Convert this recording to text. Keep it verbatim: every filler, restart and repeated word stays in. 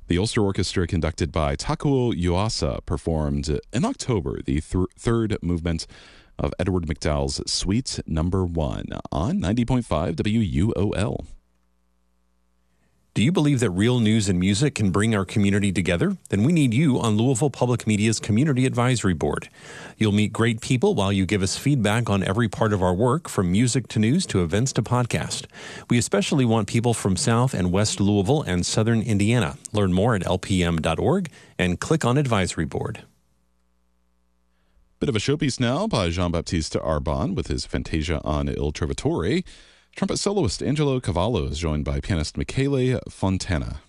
The Ulster Orchestra, conducted by Takuo Yuasa, performed in October the th- third movement of Edward MacDowell's Suite Number One on ninety point five W U O L. Do you believe that real news and music can bring our community together? Then we need you on Louisville Public Media's Community Advisory Board. You'll meet great people while you give us feedback on every part of our work, from music to news to events to podcast. We especially want people from South and West Louisville and Southern Indiana. Learn more at L P M dot org and click on Advisory Board. Bit of a showpiece now by Jean-Baptiste Arbon with his Fantasia on Il Trovatore. Trumpet soloist Angelo Cavallo is joined by pianist Michele Fontana.